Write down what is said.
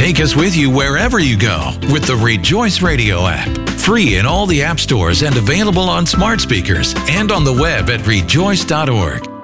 Take us with you wherever you go with the Rejoice Radio app. Free in all the app stores and available on smart speakers and on the web at rejoice.org.